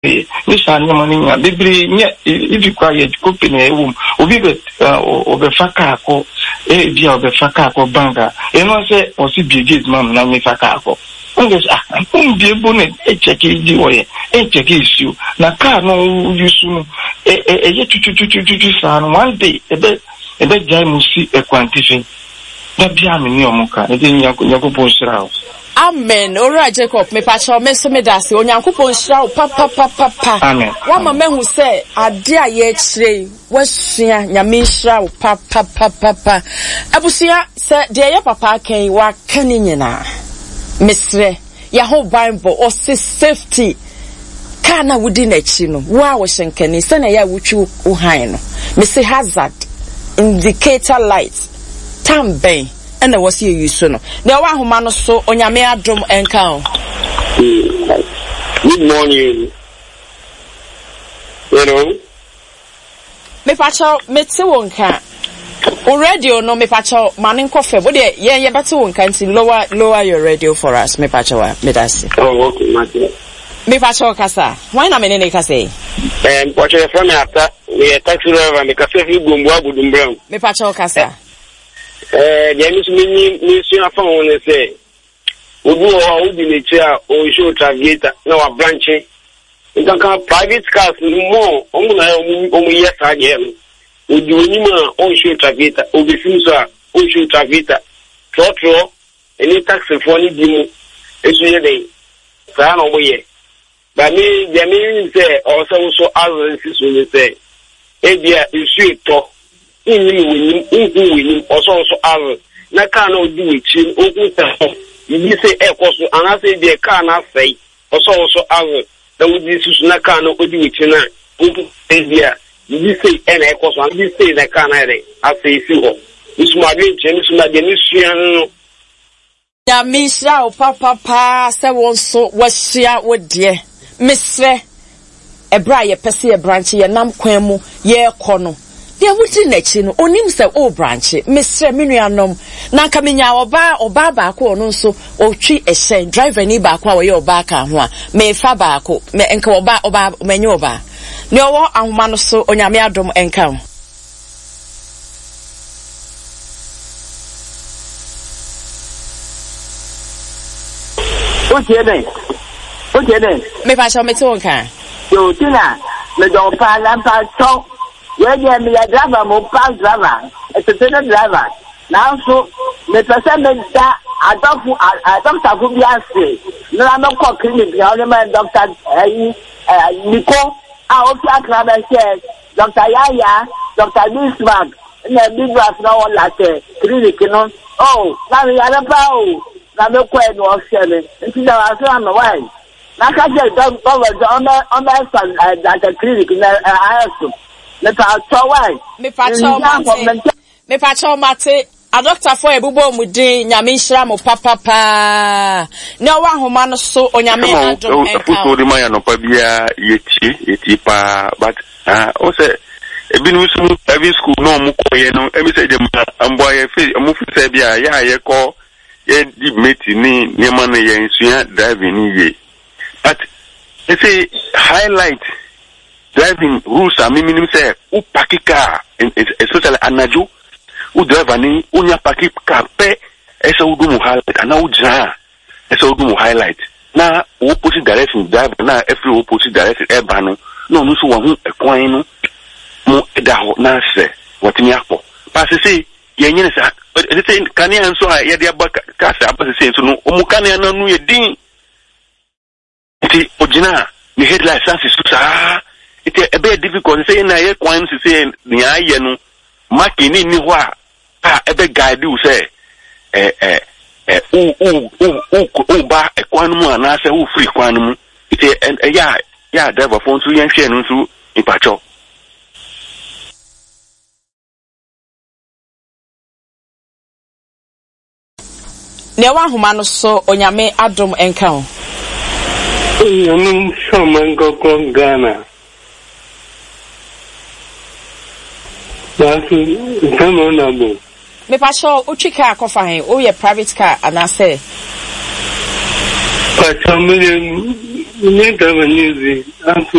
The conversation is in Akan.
This animal, Bibri, if you cry, cooking a womb, or the Fakako, a dear of the Fakako banker, and I say, or see, big mum, Nami Fakako. Be a bonnet, a check is a check issue. Naka no use a yet to son 1 day, a bed jam see a quantification. That jam in your mocha, and then Yakupo's house. Amen. Alright, Jacob, me pacho, me so me dasi. Onyankopon shra pa. Amen. One mama who say, "Adia ye chre, washia nyame shra pa. Abusia say, "Dear papa ken wa kani nyina." Misre, ya ho Bible or safety. Kana wudi n'echi no. Wa wo shenkani se na ya wutwu uhan no. Me say hazard, indicator light, tamben. And was here you soon. There were who man so on your mere drum and count. Good morning. Hello. Me pacho, me wonka. Radio no me pacho, manning coffee. But yeah, but one can see lower your radio for us. Me pacho, me that's it. Oh, okay, Matthew. Me pacho kasa. Why not me nene kase? Watch your phone after we are taxi driver and the cafe gumbo brown. Me pacho kasa. James Mission phone say, we do all the chair or show Traviata, no a branching. You can come private cars more, only yes, I am. We do anymore on show Traviata, or the Fusa, on show Traviata, Trotro, any taxi for any demo, it's your day. San away. But me, the meaning say, also others will say, Edia is sweet talk. In also have na cannot do it in open. You say, and I say, they cannot say, also have the would this na cannot do it in open. You say, and echoes, and you say, that can I say, it's my James, my Denisian. Yamisha, papa, se so was she out with dear Miss a briar, Pessia branch, ye nam quemu, ye corno. There would in nechi no onim se o branch Mr. Minuanom na kaminya oba ba ko no so otwi ehye driver ni ba ko a we oba ka ho a me fa ba ko me enka oba menye oba ne owo ahoma no so onyame adom enka ho Okay then me pa so me to nka yo tina me do pa lampa so where they me a driver mo pass driver it's a driver now so me person me da doctor go be answer no na no call clinic ya only my doctor Nico o fi akra be say Dr. Yaya Dr. Bismarck na big brass na one like clinic no oh na me ya pa o na me ko e no offer me nti na aso am why na ka je doctor on that clinic na aso me pacho mate a doctor for ebubo mudin nyame nhira mo papa ne wa homa no so onyame adom enka o de maya no pa bia yeti pa but o se ebinu so every school no mu koye no emi se dem ambo ye fe mu fi se bia ya ye ko ye di meti ni nema no ye nsua driving ni ye but they say highlight driving rules are minimum say u park car especially anajo u driver ni unya park car pe esa u do mu highlight na u jaa esa u do mu highlight na opposite direction driver na every opposite direction e ba no no so wa hu ekwan no mo da ho na se watimi akpo pa se say ye nyine sa e say kan ya nso a ye de aba ka se aba se say so no o mu kan ya na nu ye din ti ojina ni headlight sense so sa it is a bit difficult to say na ye kwan to say ni aye no makini ni ho a e be guide you say o ba e kwan mu ana say o free kwan mu it ya driver phone so yen hwe no so ipacho ne wa homa no so onyame adom enka ho onyame shoman go Ghana. Me pacho uchi car kofa hen o ye private car and I say pacho Never news.